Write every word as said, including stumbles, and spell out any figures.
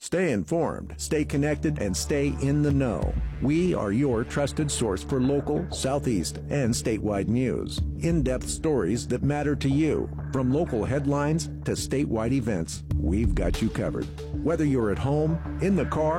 Stay informed, stay connected, and stay in the know. We are your trusted source for local, Southeast, and statewide news. In-depth stories that matter to you. From local headlines to statewide events, we've got you covered. Whether you're at home, in the car,